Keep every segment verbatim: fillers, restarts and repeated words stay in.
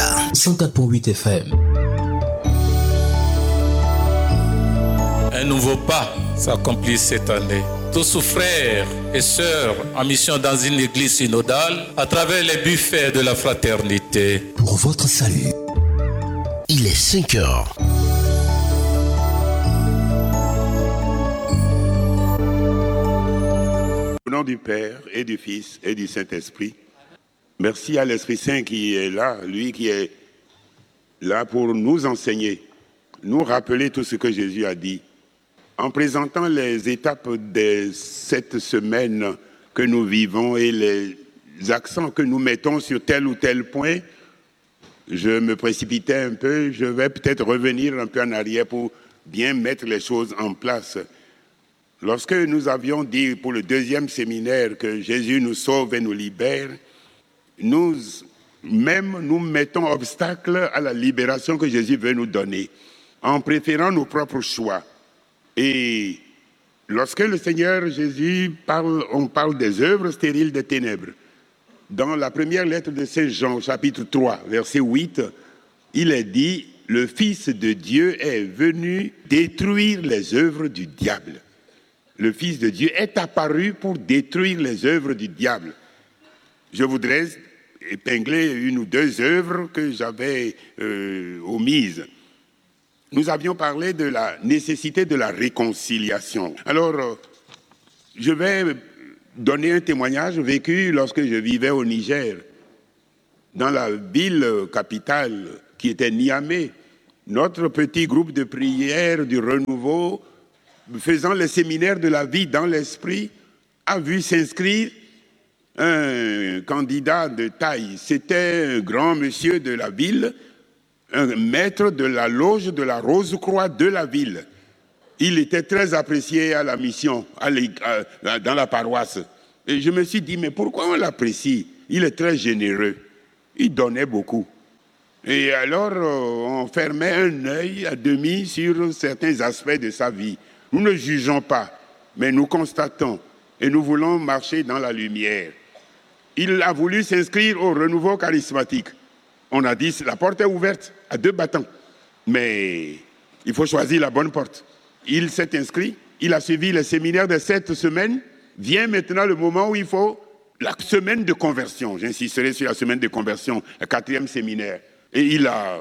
Dakar, cent quatre point huit F M. Un nouveau pas s'accomplit cette année. Tous frères et sœurs en mission dans une église synodale à travers les buffets de la fraternité. Pour votre salut, il est cinq heures. Au nom du Père et du Fils et du Saint-Esprit, merci à l'Esprit Saint qui est là, lui qui est là pour nous enseigner, nous rappeler tout ce que Jésus a dit. En présentant les étapes de cette semaine que nous vivons et les accents que nous mettons sur tel ou tel point, je me précipitais un peu, je vais peut-être revenir un peu en arrière pour bien mettre les choses en place. Lorsque nous avions dit pour le deuxième séminaire que Jésus nous sauve et nous libère, nous même nous mettons obstacle à la libération que Jésus veut nous donner, en préférant nos propres choix. Et lorsque le Seigneur Jésus parle, on parle des œuvres stériles des ténèbres. Dans la première lettre de Saint Jean, chapitre trois, verset huit, il est dit « Le Fils de Dieu est venu détruire les œuvres du diable. » Le Fils de Dieu est apparu pour détruire les œuvres du diable. Je voudrais épingler une ou deux œuvres que j'avais euh, omises. Nous avions parlé de la nécessité de la réconciliation. Alors, euh, je vais donner un témoignage vécu lorsque je vivais au Niger, dans la ville capitale qui était Niamey. Notre petit groupe de prière du renouveau, faisant les séminaires de la vie dans l'esprit, a vu s'inscrire un candidat de taille. C'était un grand monsieur de la ville, un maître de la loge de la Rose-Croix de la ville. Il était très apprécié à la mission, à à, dans la paroisse. Et je me suis dit, mais pourquoi on l'apprécie? Il est très généreux. Il donnait beaucoup. Et alors, on fermait un œil à demi sur certains aspects de sa vie. Nous ne jugeons pas, mais nous constatons et nous voulons marcher dans la lumière. Il a voulu s'inscrire au renouveau charismatique. On a dit, la porte est ouverte à deux battants, mais il faut choisir la bonne porte. Il s'est inscrit, il a suivi les séminaires de cette semaine. Vient maintenant le moment où il faut la semaine de conversion. J'insisterai sur la semaine de conversion, le quatrième séminaire. Et il a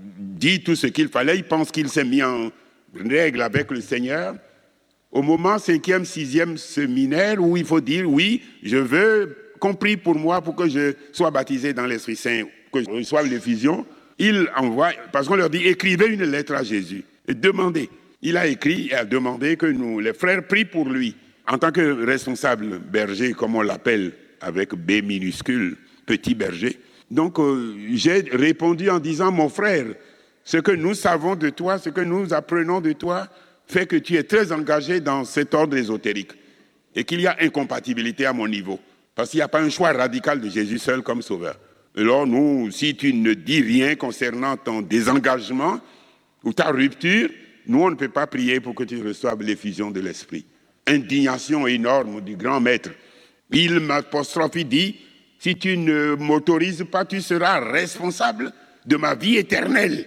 dit tout ce qu'il fallait. Il pense qu'il s'est mis en règle avec le Seigneur. Au moment cinquième, sixième séminaire où il faut dire, oui, je veux qu'on prie pour moi pour que je sois baptisé dans l'Esprit Saint, que je reçoive l'effusion, il envoie, parce qu'on leur dit, écrivez une lettre à Jésus et demandez. Il a écrit et a demandé que nous, les frères, prient pour lui. En tant que responsable berger, comme on l'appelle, avec B minuscule, petit berger. Donc, euh, j'ai répondu en disant, mon frère, ce que nous savons de toi, ce que nous apprenons de toi, fait que tu es très engagé dans cet ordre ésotérique et qu'il y a incompatibilité à mon niveau. Parce qu'il n'y a pas un choix radical de Jésus seul comme sauveur. Alors nous, si tu ne dis rien concernant ton désengagement ou ta rupture, nous, on ne peut pas prier pour que tu reçoives l'effusion de l'Esprit. Indignation énorme du grand maître. Il m'apostrophe, il dit, si tu ne m'autorises pas, tu seras responsable de ma vie éternelle.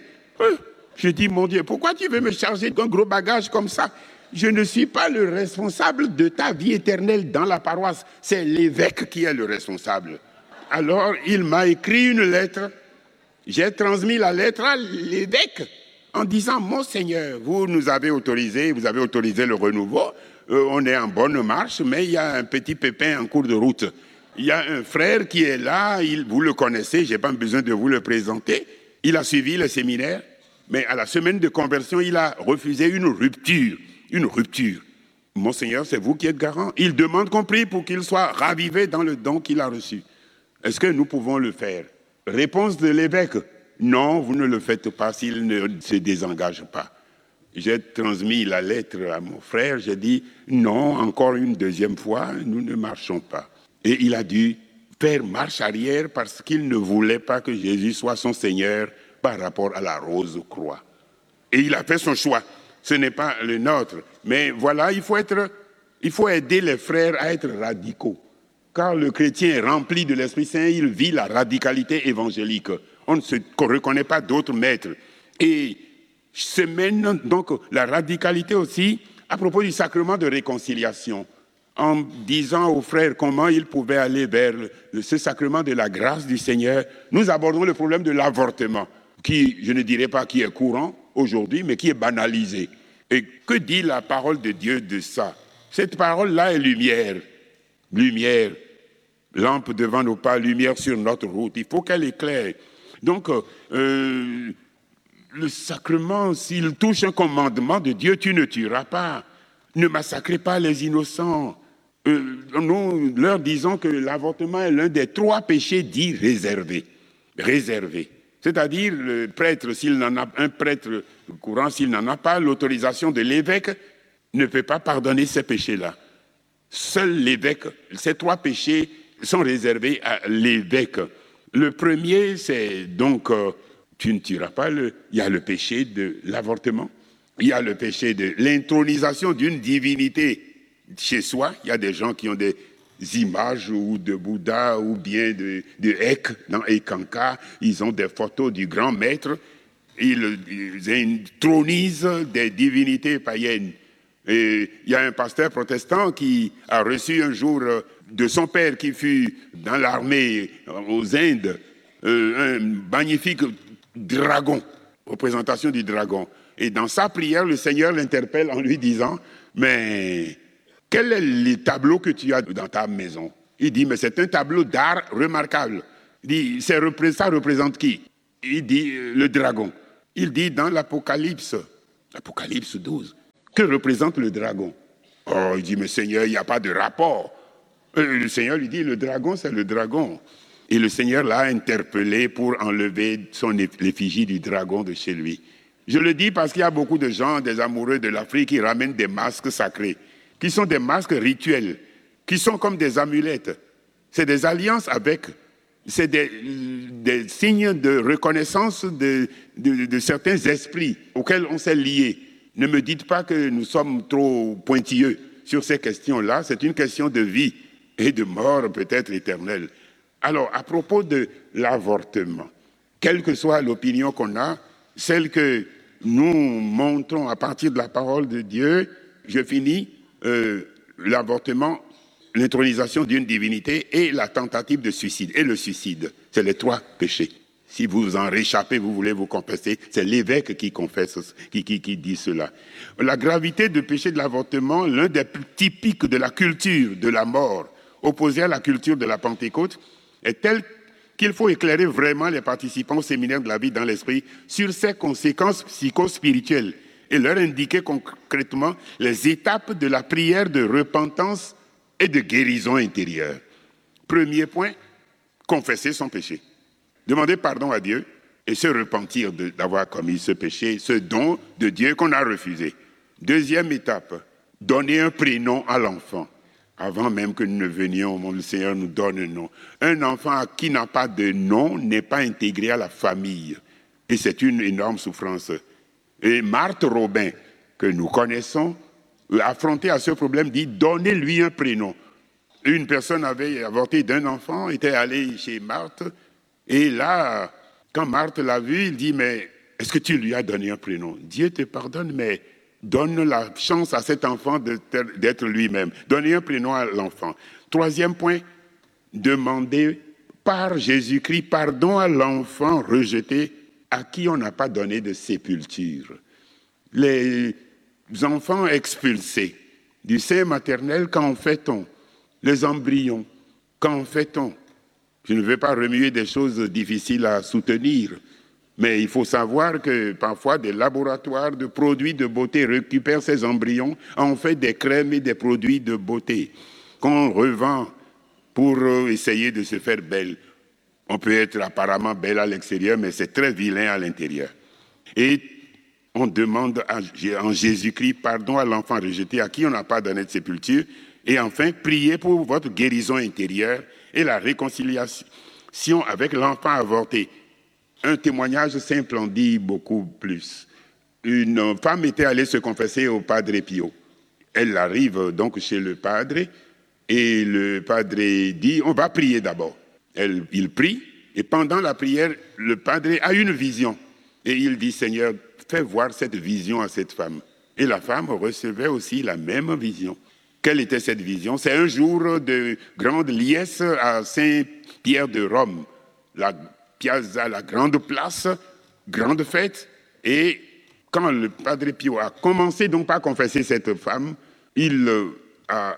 Je dis, mon Dieu, pourquoi tu veux me charger d'un gros bagage comme ça? Je ne suis pas le responsable de ta vie éternelle dans la paroisse. C'est l'évêque qui est le responsable. Alors, il m'a écrit une lettre. J'ai transmis la lettre à l'évêque en disant, mon Seigneur, vous nous avez autorisé, vous avez autorisé le renouveau. Euh, on est en bonne marche, mais il y a un petit pépin en cours de route. Il y a un frère qui est là, il, vous le connaissez, je n'ai pas besoin de vous le présenter. Il a suivi le séminaire, mais à la semaine de conversion, il a refusé une rupture. Une rupture. Monseigneur, c'est vous qui êtes garant. Il demande qu'on prie pour qu'il soit ravivé dans le don qu'il a reçu. Est-ce que nous pouvons le faire? Réponse de l'évêque. Non, vous ne le faites pas s'il ne se désengage pas. J'ai transmis la lettre à mon frère. J'ai dit, non, encore une deuxième fois, nous ne marchons pas. Et il a dû faire marche arrière parce qu'il ne voulait pas que Jésus soit son Seigneur par rapport à la rose croix. Et il a fait son choix. Ce n'est pas le nôtre. Mais voilà, il faut être, il faut aider les frères à être radicaux. Car le chrétien est rempli de l'Esprit Saint, il vit la radicalité évangélique. On ne se reconnaît pas d'autres maîtres. Et se mène donc la radicalité aussi à propos du sacrement de réconciliation, en disant aux frères comment ils pouvaient aller vers ce sacrement de la grâce du Seigneur. Nous abordons le problème de l'avortement, qui, je ne dirais pas qui est courant aujourd'hui, mais qui est banalisé. Et que dit la parole de Dieu de ça? Cette parole-là est lumière. Lumière, lampe devant nos pas, lumière sur notre route. Il faut qu'elle éclaire. Donc, euh, le sacrement, s'il touche un commandement de Dieu, tu ne tueras pas. Ne massacrez pas les innocents. Euh, nous leur disons que l'avortement est l'un des trois péchés dits réservés. Réservés. C'est-à-dire, le prêtre, s'il n'en a un prêtre courant, s'il n'en a pas, l'autorisation de l'évêque ne peut pas pardonner ces péchés-là. Seul l'évêque, ces trois péchés sont réservés à l'évêque. Le premier, c'est donc, euh, tu ne tueras pas, le, il y a le péché de l'avortement, il y a le péché de l'intronisation d'une divinité chez soi. Il y a des gens qui ont des images ou de Bouddha ou bien de, de Ek, dans Ekanka, ils ont des photos du grand maître, ils, ils intronisent des divinités païennes. Et il y a un pasteur protestant qui a reçu un jour de son père qui fut dans l'armée aux Indes un magnifique dragon, représentation du dragon. Et dans sa prière, le Seigneur l'interpelle en lui disant « Mais quel est le tableau que tu as dans ta maison ?» Il dit « Mais c'est un tableau d'art remarquable. » Il dit « Ça représente qui ?» Il dit « Le dragon. » Il dit dans l'Apocalypse, l'Apocalypse douze, que représente le dragon? Oh, il dit, mais Seigneur, il n'y a pas de rapport. Et le Seigneur lui dit, le dragon, c'est le dragon. Et le Seigneur l'a interpellé pour enlever son effigie du dragon de chez lui. Je le dis parce qu'il y a beaucoup de gens, des amoureux de l'Afrique, qui ramènent des masques sacrés, qui sont des masques rituels, qui sont comme des amulettes. C'est des alliances avec, c'est des, des signes de reconnaissance de, de, de certains esprits auxquels on s'est lié. Ne me dites pas que nous sommes trop pointilleux sur ces questions-là. C'est une question de vie et de mort peut-être éternelle. Alors, à propos de l'avortement, quelle que soit l'opinion qu'on a, celle que nous montrons à partir de la parole de Dieu, je finis, euh, l'avortement, l'intronisation d'une divinité et la tentative de suicide. Et le suicide, c'est les trois péchés. Si vous en réchappez, vous voulez vous confesser, c'est l'évêque qui confesse, qui, qui, qui dit cela. La gravité du péché de l'avortement, l'un des plus typiques de la culture de la mort, opposée à la culture de la Pentecôte, est telle qu'il faut éclairer vraiment les participants au séminaire de la vie dans l'esprit sur ses conséquences psychospirituelles et leur indiquer concrètement les étapes de la prière de repentance et de guérison intérieure. Premier point, confesser son péché. Demander pardon à Dieu et se repentir de, d'avoir commis ce péché, ce don de Dieu qu'on a refusé. Deuxième étape, donner un prénom à l'enfant. Avant même que nous ne venions au monde, le Seigneur nous donne un nom. Un enfant qui n'a pas de nom n'est pas intégré à la famille. Et c'est une énorme souffrance. Et Marthe Robin, que nous connaissons, affronté à ce problème, dit « Donnez-lui un prénom ». Une personne avait avorté d'un enfant, était allée chez Marthe, et là, quand Marthe l'a vu, il dit, mais est-ce que tu lui as donné un prénom? Dieu te pardonne, mais donne la chance à cet enfant de d'être lui-même. Donnez un prénom à l'enfant. Troisième point, demander par Jésus-Christ pardon à l'enfant rejeté à qui on n'a pas donné de sépulture. Les enfants expulsés du sein maternel, qu'en fait-on? Les embryons, qu'en fait-on? Je ne veux pas remuer des choses difficiles à soutenir, mais il faut savoir que parfois des laboratoires de produits de beauté récupèrent ces embryons, en fait des crèmes et des produits de beauté qu'on revend pour essayer de se faire belle. On peut être apparemment belle à l'extérieur, mais c'est très vilain à l'intérieur. Et on demande à, en Jésus-Christ pardon à l'enfant rejeté à qui on n'a pas donné de sépulture, et enfin prier pour votre guérison intérieure et la réconciliation avec l'enfant avorté. Un témoignage simple en dit beaucoup plus. Une femme était allée se confesser au Padre Pio. Elle arrive donc chez le Padre Et le padre dit, on va prier d'abord. Elle, il prie, et pendant la prière, le padre a une vision. Et il dit, Seigneur, fais voir cette vision à cette femme. Et la femme recevait aussi la même vision. Quelle était cette vision? C'est un jour de grande liesse à Saint-Pierre de Rome. La piazza, la grande place, grande fête. Et quand le Padre Pio a commencé donc par confesser cette femme, il a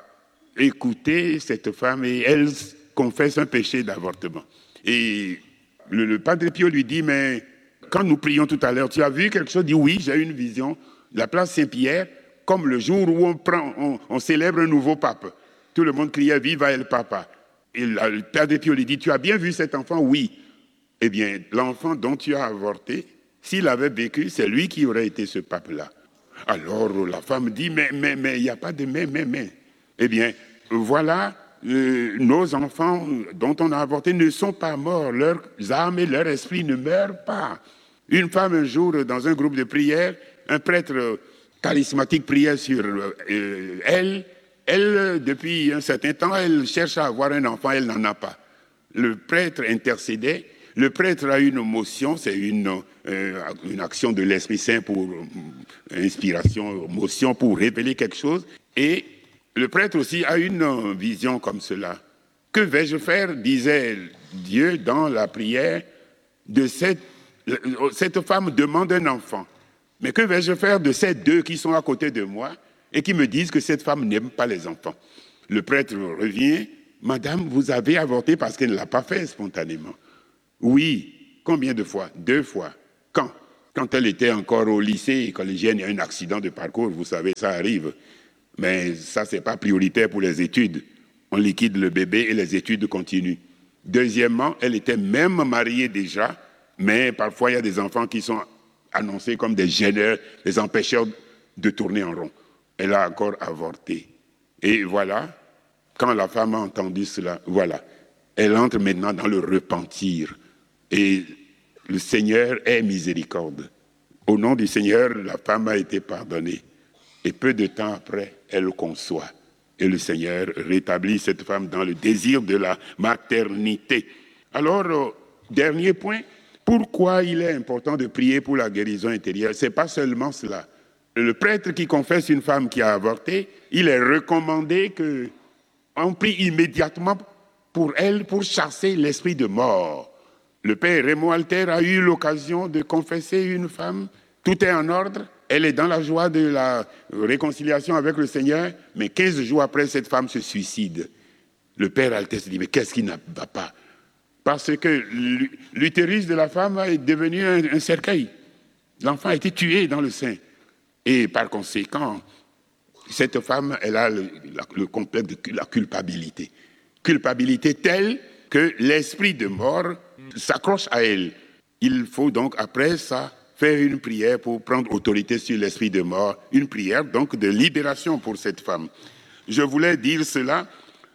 écouté cette femme et elle confesse un péché d'avortement. Et le, le Padre Pio lui dit, mais quand nous prions tout à l'heure, tu as vu quelque chose? Il dit, oui, j'ai une vision. La place Saint-Pierre, comme le jour où on, prend, on, on célèbre un nouveau pape. Tout le monde criait « Viva el Papa ». Et la, le Padre Pio lui dit « Tu as bien vu cet enfant ?» « Oui. » Eh bien, l'enfant dont tu as avorté, s'il avait vécu, c'est lui qui aurait été ce pape-là. Alors la femme dit « Mais mais mais il n'y a pas de mais, mais, mais. » Eh bien, voilà, euh, nos enfants dont on a avorté ne sont pas morts. Leurs âmes et leur esprit ne meurent pas. Une femme, un jour, dans un groupe de prière, un prêtre charismatique priait sur euh, elle. Elle, depuis un certain temps, elle cherche à avoir un enfant, elle n'en a pas. Le prêtre intercédait. Le prêtre a une motion, c'est une, euh, une action de l'Esprit Saint pour euh, inspiration, motion pour révéler quelque chose. Et le prêtre aussi a une vision comme cela. Que vais-je faire, disait Dieu dans la prière, de cette, cette femme demande un enfant. Mais que vais-je faire de ces deux qui sont à côté de moi et qui me disent que cette femme n'aime pas les enfants? Le prêtre revient, Madame, vous avez avorté parce qu'elle ne l'a pas fait spontanément. Oui, combien de fois? Deux fois. Quand? Quand elle était encore au lycée collégienne, il y a un accident de parcours, vous savez, ça arrive. Mais ça, ce n'est pas prioritaire pour les études. On liquide le bébé et les études continuent. Deuxièmement, elle était même mariée déjà, mais parfois il y a des enfants qui sont annoncés comme des gêneurs, des empêcheurs de tourner en rond. Elle a encore avorté. Et voilà, quand la femme a entendu cela, voilà, elle entre maintenant dans le repentir. Et le Seigneur est miséricorde. Au nom du Seigneur, la femme a été pardonnée. Et peu de temps après, elle conçoit. Et le Seigneur rétablit cette femme dans le désir de la maternité. Alors, euh, dernier point, pourquoi il est important de prier pour la guérison intérieure? Ce n'est pas seulement cela. Le prêtre qui confesse une femme qui a avorté, il est recommandé qu'on prie immédiatement pour elle pour chasser l'esprit de mort. Le père Raymond Alter a eu l'occasion de confesser une femme. Tout est en ordre. Elle est dans la joie de la réconciliation avec le Seigneur. Mais quinze jours après, cette femme se suicide. Le père Alter se dit, mais qu'est-ce qui ne va pas? Parce que l'utérus de la femme est devenu un, un cercueil. L'enfant a été tué dans le sein. Et par conséquent, cette femme, elle a le, la, le complexe de la culpabilité. Culpabilité telle que l'esprit de mort s'accroche à elle. Il faut donc, après ça, faire une prière pour prendre autorité sur l'esprit de mort. Une prière donc de libération pour cette femme. Je voulais dire cela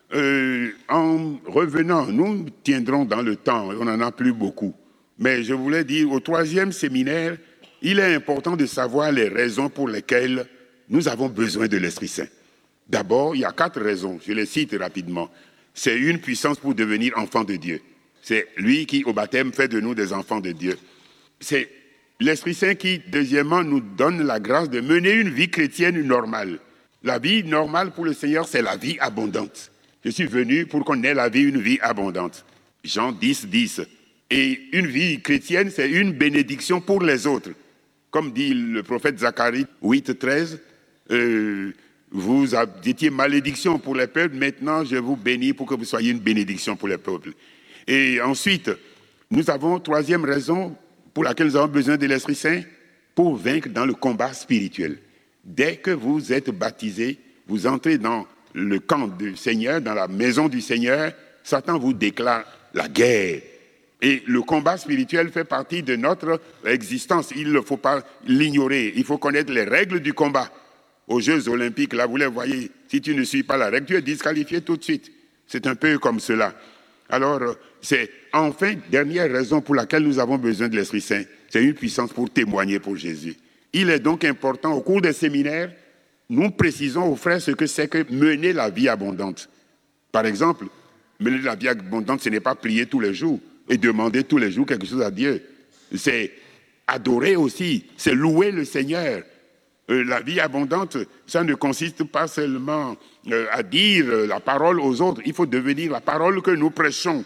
euh, en revenant. Nous tiendrons dans le temps, on n'en a plus beaucoup. Mais je voulais dire, au troisième séminaire, il est important de savoir les raisons pour lesquelles nous avons besoin de l'Esprit Saint. D'abord, il y a quatre raisons, je les cite rapidement. C'est une puissance pour devenir enfant de Dieu. C'est lui qui, au baptême, fait de nous des enfants de Dieu. C'est l'Esprit Saint qui, deuxièmement, nous donne la grâce de mener une vie chrétienne normale. La vie normale pour le Seigneur, c'est la vie abondante. Je suis venu pour qu'on ait la vie, une vie abondante. Jean dix, dix. Et une vie chrétienne, c'est une bénédiction pour les autres. Comme dit le prophète Zacharie huit, treize, euh, vous étiez malédiction pour les peuples, maintenant je vous bénis pour que vous soyez une bénédiction pour les peuples. Et ensuite, nous avons troisième raison pour laquelle nous avons besoin de l'Esprit Saint, pour vaincre dans le combat spirituel. Dès que vous êtes baptisé, vous entrez dans le camp du Seigneur, dans la maison du Seigneur, Satan vous déclare la guerre. Et le combat spirituel fait partie de notre existence. Il ne faut pas l'ignorer. Il faut connaître les règles du combat. Aux Jeux Olympiques, là, vous les voyez, si tu ne suis pas la règle, tu es disqualifié tout de suite. C'est un peu comme cela. Alors, c'est enfin, dernière raison pour laquelle nous avons besoin de l'Esprit Saint. C'est une puissance pour témoigner pour Jésus. Il est donc important, au cours des séminaires, nous précisons aux frères ce que c'est que mener la vie abondante. Par exemple, mener la vie abondante, ce n'est pas prier tous les jours et demander tous les jours quelque chose à Dieu. C'est adorer aussi, c'est louer le Seigneur. Euh, la vie abondante, ça ne consiste pas seulement euh, à dire la parole aux autres, il faut devenir la parole que nous prêchons.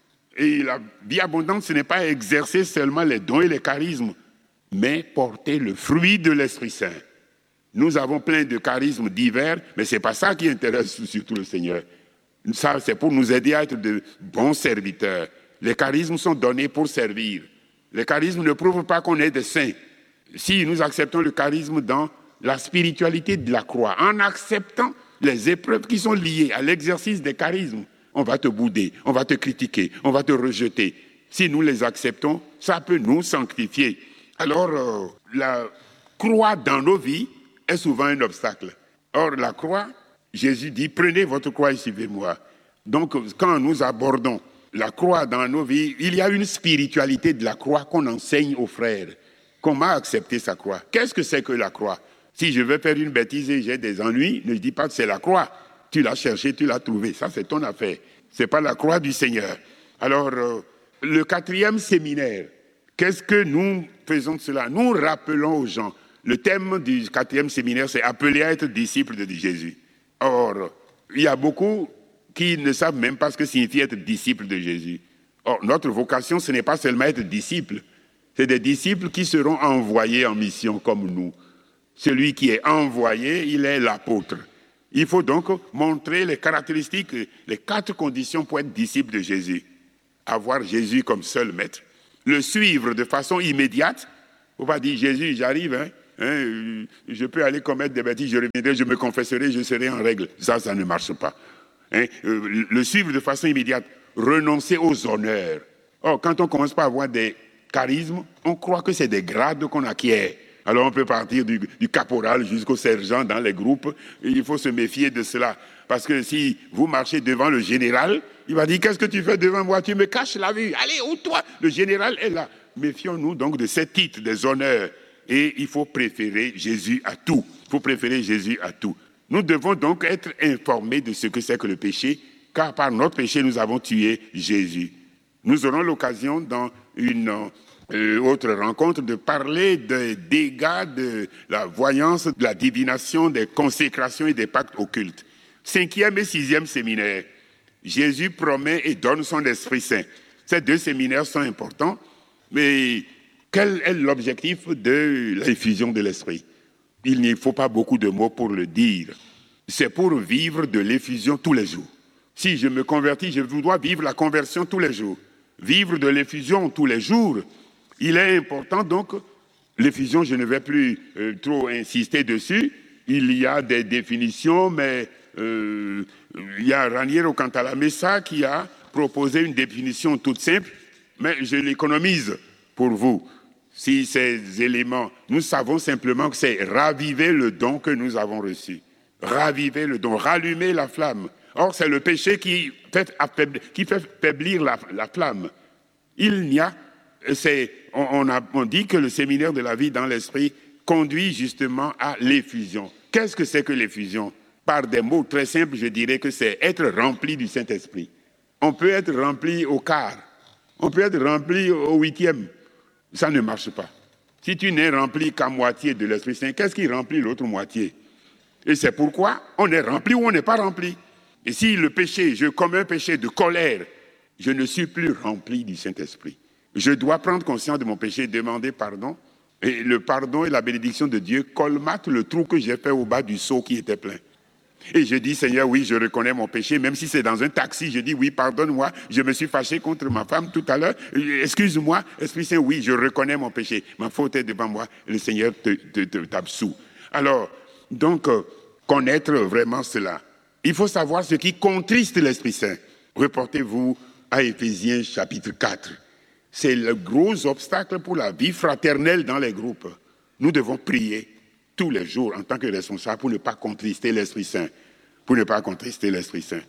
Et la vie abondante, ce n'est pas exercer seulement les dons et les charismes, mais porter le fruit de l'Esprit Saint. Nous avons plein de charismes divers, mais ce n'est pas ça qui intéresse surtout le Seigneur. Ça, c'est pour nous aider à être de bons serviteurs. Les charismes sont donnés pour servir. Les charismes ne prouvent pas qu'on est des saints. Si nous acceptons le charisme dans la spiritualité de la croix, en acceptant les épreuves qui sont liées à l'exercice des charismes, on va te bouder, on va te critiquer, on va te rejeter. Si nous les acceptons, ça peut nous sanctifier. Alors, euh, la croix dans nos vies est souvent un obstacle. Or, la croix, Jésus dit, prenez votre croix et suivez-moi. Donc, quand nous abordons la croix dans nos vies, il y a une spiritualité de la croix qu'on enseigne aux frères. Comment accepter sa croix? Qu'est-ce que c'est que la croix? Si je veux faire une bêtise et j'ai des ennuis, ne dis pas que c'est la croix. Tu l'as cherché, tu l'as trouvé. Ça, c'est ton affaire. Ce n'est pas la croix du Seigneur. Alors, euh, le quatrième séminaire, qu'est-ce que nous faisons de cela? Nous rappelons aux gens. Le thème du quatrième séminaire, c'est « Appeler à être disciple de Jésus ». Or, il y a beaucoup qui ne savent même pas ce que signifie être disciple de Jésus. Or, notre vocation, ce n'est pas seulement être disciple. C'est des disciples qui seront envoyés en mission comme nous. Celui qui est envoyé, il est l'apôtre. Il faut donc montrer les caractéristiques, les quatre conditions pour être disciple de Jésus. Avoir Jésus comme seul maître, le suivre de façon immédiate. Il ne faut pas dire, Jésus, j'arrive, hein, hein, je peux aller commettre des bêtises, je reviendrai, je me confesserai, je serai en règle. Ça, ça ne marche pas. Hein, euh, le suivre de façon immédiate, renoncer aux honneurs. Or, quand on commence par avoir des charismes, on croit que c'est des grades qu'on acquiert. Alors on peut partir du, du caporal jusqu'au sergent dans les groupes. Et il faut se méfier de cela. Parce que si vous marchez devant le général, il va dire, qu'est-ce que tu fais devant moi? Tu me caches la vue. Allez, où toi? Le général est là. Méfions-nous donc de ces titres, des honneurs. Et il faut préférer Jésus à tout. Il faut préférer Jésus à tout. Nous devons donc être informés de ce que c'est que le péché, car par notre péché, nous avons tué Jésus. Nous aurons l'occasion dans une euh, autre rencontre de parler des dégâts de la voyance, de la divination, des consécrations et des pactes occultes. Cinquième et sixième séminaire, Jésus promet et donne son Esprit Saint. Ces deux séminaires sont importants, mais quel est l'objectif de l'effusion de l'Esprit? Il n'y faut pas beaucoup de mots pour le dire. C'est pour vivre de l'effusion tous les jours. Si je me convertis, je dois vivre la conversion tous les jours. Vivre de l'effusion tous les jours. Il est important donc, l'effusion, je ne vais plus euh, trop insister dessus. Il y a des définitions, mais euh, il y a Raniero Cantalamessa qui a proposé une définition toute simple, mais je l'économise pour vous. Si ces éléments, nous savons simplement que c'est raviver le don que nous avons reçu. Raviver le don, rallumer la flamme. Or, c'est le péché qui fait, affaiblir, qui fait faiblir la, la flamme. Il n'y a, c'est, on, on, a, on dit que le séminaire de la vie dans l'esprit conduit justement à l'effusion. Qu'est-ce que c'est que l'effusion? Par des mots très simples, je dirais que c'est être rempli du Saint-Esprit. On peut être rempli au quart, on peut être rempli au huitième. Ça ne marche pas. Si tu n'es rempli qu'à moitié de l'Esprit Saint, qu'est-ce qui remplit l'autre moitié? Et c'est pourquoi on est rempli ou on n'est pas rempli. Et si le péché, je commets un péché de colère, je ne suis plus rempli du Saint-Esprit. Je dois prendre conscience de mon péché et demander pardon. Et le pardon et la bénédiction de Dieu colmatent le trou que j'ai fait au bas du seau qui était plein. Et je dis, Seigneur, oui, je reconnais mon péché, même si c'est dans un taxi, je dis, oui, pardonne-moi, je me suis fâché contre ma femme tout à l'heure, excuse-moi, Esprit Saint, oui, je reconnais mon péché, ma faute est devant moi, le Seigneur te, te, te, t'absout. Alors, donc, euh, connaître vraiment cela. Il faut savoir ce qui contriste l'Esprit Saint. Reportez-vous à Éphésiens chapitre quatre. C'est le gros obstacle pour la vie fraternelle dans les groupes. Nous devons prier tous les jours en tant que responsables pour ne pas contrister l'Esprit Saint. Pour ne pas contrister l'Esprit Saint.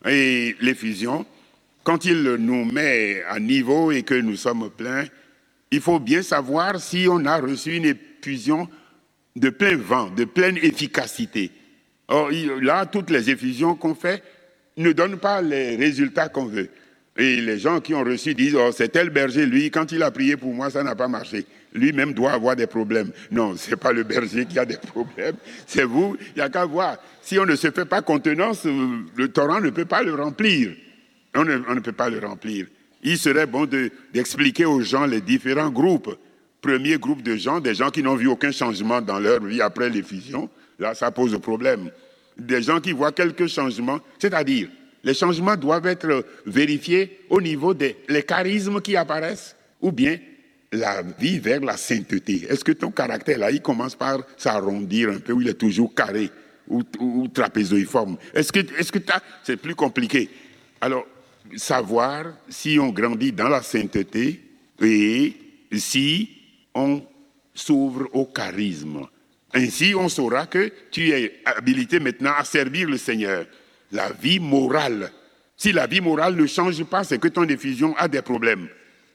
Et l'effusion, quand il nous met à niveau et que nous sommes pleins, il faut bien savoir si on a reçu une effusion de plein vent, de pleine efficacité. Or, là, toutes les effusions qu'on fait, ne donne pas les résultats qu'on veut. Et les gens qui ont reçu disent, oh, c'est tel berger, lui, quand il a prié pour moi, ça n'a pas marché. Lui-même doit avoir des problèmes. Non, ce n'est pas le berger qui a des problèmes, c'est vous, il n'y a qu'à voir. Si on ne se fait pas contenance, le torrent ne peut pas le remplir. On ne, on ne peut pas le remplir. Il serait bon de, d'expliquer aux gens les différents groupes. Premier groupe de gens, des gens qui n'ont vu aucun changement dans leur vie après l'effusion. Là, ça pose problème. Des gens qui voient quelques changements, c'est-à-dire, les changements doivent être vérifiés au niveau des les charismes qui apparaissent ou bien la vie vers la sainteté. Est-ce que ton caractère, là, il commence par s'arrondir un peu ou il est toujours carré ou, ou, ou trapézoïforme? Est-ce que, est-ce que t'as... C'est plus compliqué. Alors, savoir si on grandit dans la sainteté et si on s'ouvre au charisme. Ainsi, on saura que tu es habilité maintenant à servir le Seigneur. La vie morale. Si la vie morale ne change pas, c'est que ton effusion a des problèmes.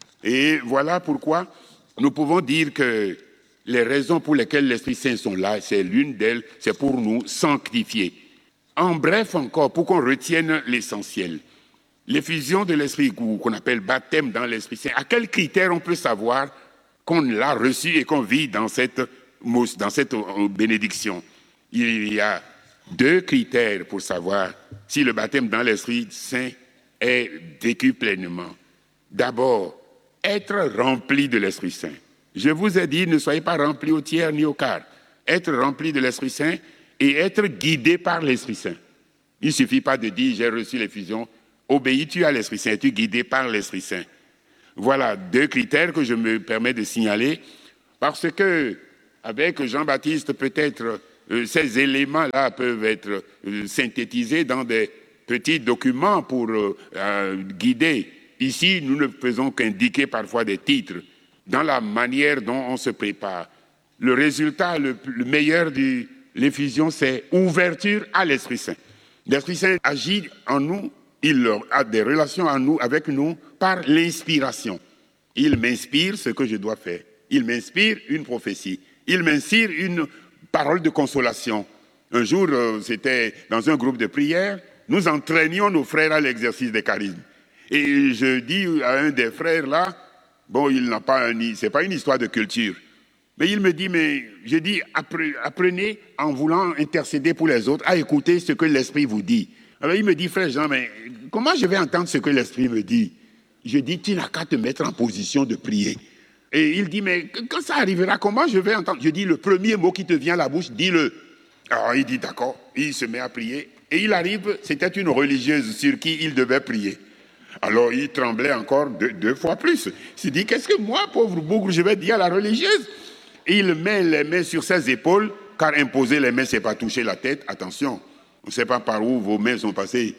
Et voilà pourquoi nous pouvons dire que les raisons pour lesquelles l'Esprit Saint sont là, c'est l'une d'elles, c'est pour nous sanctifier. En bref encore, pour qu'on retienne l'essentiel. L'effusion de l'Esprit, qu'on appelle baptême dans l'Esprit Saint, à quels critères on peut savoir qu'on l'a reçu et qu'on vit dans cette, dans cette bénédiction? Il y a deux critères pour savoir si le baptême dans l'Esprit Saint est vécu pleinement. D'abord, être rempli de l'Esprit Saint. Je vous ai dit, ne soyez pas remplis au tiers ni au quart. Être rempli de l'Esprit Saint et être guidé par l'Esprit Saint. Il ne suffit pas de dire, j'ai reçu l'effusion. Obéis-tu à l'Esprit Saint, es-tu guidé par l'Esprit Saint? Voilà deux critères que je me permets de signaler, parce que, avec Jean-Baptiste, peut-être, euh, ces éléments-là peuvent être euh, synthétisés dans des petits documents pour euh, euh, guider. Ici, nous ne faisons qu'indiquer parfois des titres, dans la manière dont on se prépare. Le résultat, le, le meilleur de l'effusion, c'est ouverture à l'Esprit Saint. L'Esprit Saint agit en nous. Il a des relations à nous, avec nous par l'inspiration. Il m'inspire ce que je dois faire. Il m'inspire une prophétie. Il m'inspire une parole de consolation. Un jour, euh, c'était dans un groupe de prière, nous entraînions nos frères à l'exercice des charismes. Et je dis à un des frères là, bon, il n'a pas un, c'est pas une histoire de culture. Mais il me dit, mais je dis, apprenez en voulant intercéder pour les autres à écouter ce que l'Esprit vous dit. Alors il me dit, frère Jean, mais comment je vais entendre ce que l'Esprit me dit? Je dis, tu n'as qu'à te mettre en position de prier. Et il dit, mais quand ça arrivera, comment je vais entendre? Je dis, le premier mot qui te vient à la bouche, dis-le. Alors il dit, d'accord, il se met à prier. Et il arrive, c'était une religieuse sur qui il devait prier. Alors il tremblait encore deux, deux fois plus. Il se dit, qu'est-ce que moi, pauvre bougre, je vais dire à la religieuse? Et il met les mains sur ses épaules, car imposer les mains, c'est pas toucher la tête, attention. On ne sait pas par où vos mains sont passées.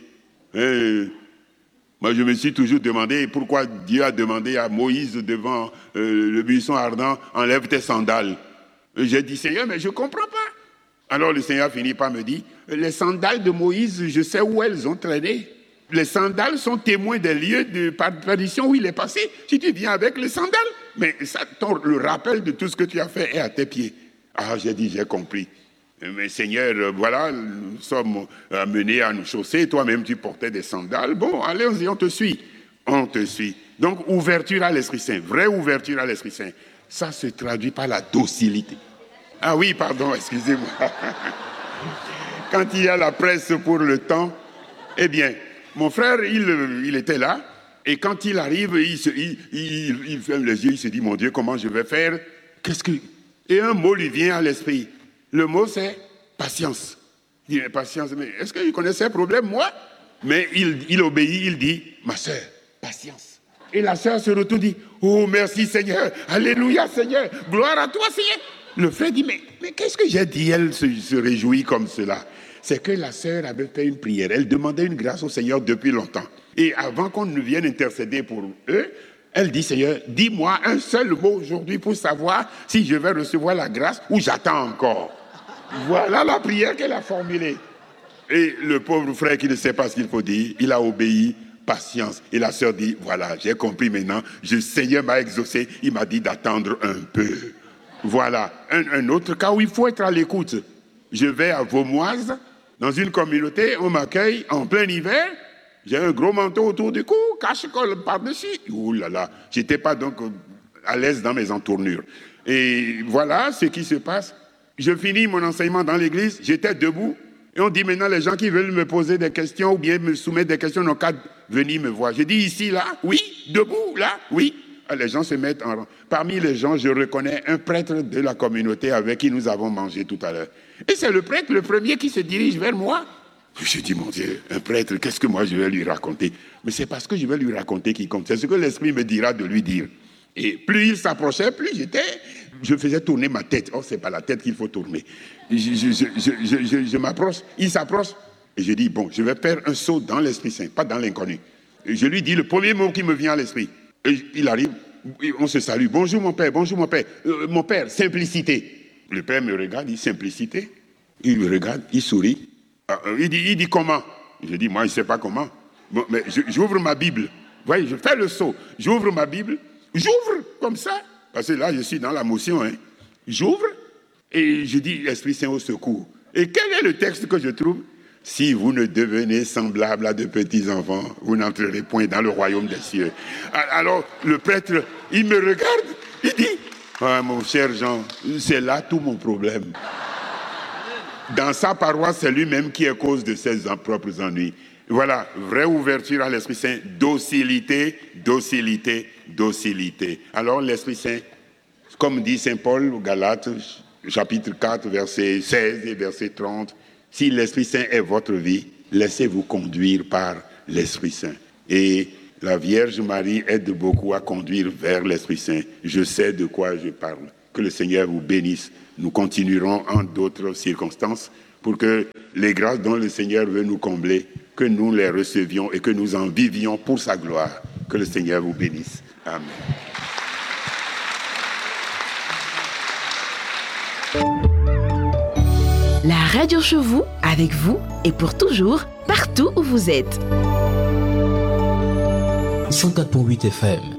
Et moi, je me suis toujours demandé pourquoi Dieu a demandé à Moïse devant euh, le buisson ardent, enlève tes sandales. Et j'ai dit, Seigneur, mais je ne comprends pas. Alors le Seigneur finit par me dire, les sandales de Moïse, je sais où elles ont traîné. Les sandales sont témoins des lieux de perdition où il est passé. Si tu viens avec les sandales, mais ça, ton, le rappel de tout ce que tu as fait est à tes pieds. Ah, j'ai dit, j'ai compris. Mais Seigneur, voilà, nous sommes amenés à nous chausser. Toi-même, tu portais des sandales. Bon, allez-y, on te suit. On te suit. Donc, ouverture à l'Esprit Saint. Vraie ouverture à l'Esprit Saint. Ça se traduit par la docilité. Ah oui, pardon, excusez-moi. Quand il y a la presse pour le temps, eh bien, mon frère, il, il était là. Et quand il arrive, il, se, il, il, il ferme les yeux, il se dit, mon Dieu, comment je vais faire? Qu'est-ce que... Et un mot lui vient à l'esprit. Le mot, c'est patience. Il dit, mais patience, mais est-ce qu'il connaît ses problèmes, moi? Mais il, il obéit, il dit, ma sœur, patience. Et la sœur se retourne, dit, oh, merci Seigneur, alléluia Seigneur, gloire à toi Seigneur. Le frère dit, mais, mais qu'est-ce que j'ai dit? Elle se, se réjouit comme cela. C'est que la sœur avait fait une prière, elle demandait une grâce au Seigneur depuis longtemps. Et avant qu'on ne vienne intercéder pour eux, elle dit, Seigneur, dis-moi un seul mot aujourd'hui pour savoir si je vais recevoir la grâce ou j'attends encore. Voilà la prière qu'elle a formulée. Et le pauvre frère qui ne sait pas ce qu'il faut dire, il a obéi, patience. Et la sœur dit, voilà, j'ai compris maintenant, le Seigneur m'a exaucé, il m'a dit d'attendre un peu. Voilà, un, un autre cas où il faut être à l'écoute. Je vais à Vaumoise, Dans une communauté, on m'accueille en plein hiver, j'ai un gros manteau autour du cou, cache-colle par-dessus. Ouh là là, je n'étais pas donc à l'aise dans mes entournures. Et voilà ce qui se passe. Je finis mon enseignement dans l'église, j'étais debout, et on dit maintenant les gens qui veulent me poser des questions ou bien me soumettre des questions n'ont qu'à venir me voir. Je dis ici, là, oui, debout, là, oui. Les gens se mettent en rang. Parmi les gens, je reconnais un prêtre de la communauté avec qui nous avons mangé tout à l'heure. Et c'est le prêtre, le premier, qui se dirige vers moi. Je dis, mon Dieu, un prêtre, qu'est-ce que moi je vais lui raconter? Mais c'est parce que je vais lui raconter qui compte. C'est ce que l'Esprit me dira de lui dire. Et plus il s'approchait, plus j'étais... Je faisais tourner ma tête. Oh, c'est pas la tête qu'il faut tourner. Je, je, je, je, je, je, je m'approche, il s'approche. Et je dis, bon, je vais faire un saut dans l'Esprit Saint, pas dans l'inconnu. Et je lui dis le premier mot qui me vient à l'esprit. Et il arrive, on se salue. Bonjour mon père, bonjour mon père. Euh, mon père, simplicité. Le père me regarde, il dit simplicité. Il me regarde, il sourit. Euh, il, dit, il dit comment? Je dis, moi, je ne sais pas comment. Bon, mais je, j'ouvre ma Bible. Vous voyez, je fais le saut. J'ouvre ma Bible. J'ouvre comme ça. Parce que là, je suis dans la motion. Hein. J'ouvre et je dis, Esprit Saint au secours. Et quel est le texte que je trouve? Si vous ne devenez semblables à de petits enfants, vous n'entrerez point dans le royaume des cieux. Alors, le prêtre, il me regarde, il dit, ah, mon cher Jean, c'est là tout mon problème. Dans sa paroisse, c'est lui-même qui est cause de ses propres ennuis. Voilà, vraie ouverture à l'Esprit Saint, docilité, docilité, docilité. Alors l'Esprit Saint, comme dit Saint Paul aux Galates, chapitre quatre, verset seize et verset trente, si l'Esprit Saint est votre vie, laissez-vous conduire par l'Esprit Saint. Et la Vierge Marie aide beaucoup à conduire vers l'Esprit Saint. Je sais de quoi je parle. Que le Seigneur vous bénisse. Nous continuerons en d'autres circonstances pour que les grâces dont le Seigneur veut nous combler, que nous les recevions et que nous en vivions pour sa gloire. Que le Seigneur vous bénisse. Amen. La radio chez vous, avec vous et pour toujours, partout où vous êtes. cent quatre virgule huit F M.